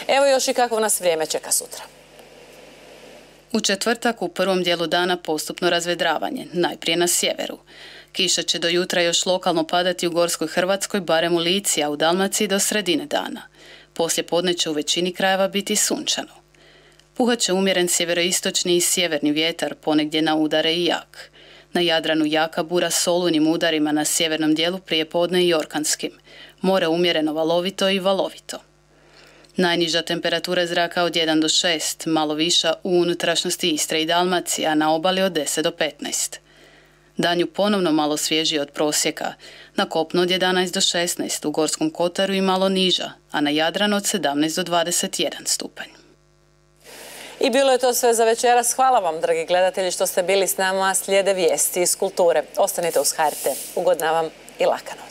Evo još i kako nas vrijeme čeka sutra. U četvrtak u prvom dijelu dana postupno razvedravanje, najprije na sjeveru. Kiša će do jutra još lokalno padati u Gorskoj Hrvatskoj, barem u Lici, a u Dalmaciji do sredine dana. Poslije podne će u većini krajeva biti sunčano. Puhat će umjeren sjeveroistočni i sjeverni vjetar, ponegdje na udare i jak. Na Jadranu jaka bura s olujnim udarima, na sjevernom dijelu prijepodne i orkanskim. More umjereno valovito i valovito. Najniža temperatura zraka od 1 do 6, malo viša u unutrašnjosti Istre i Dalmacije, a na obali od 10 do 15. Danju ponovno malo svježije od prosjeka, na kopnu od 11 do 16, u Gorskom kotaru i malo niža, a na Jadranu od 17 do 21 stupanj. I bilo je to sve za večeras. Hvala vam, dragi gledatelji, što ste bili s nama. Slijede vijesti iz kulture. Ostanite uz HRT. Ugodna vam i laka noć.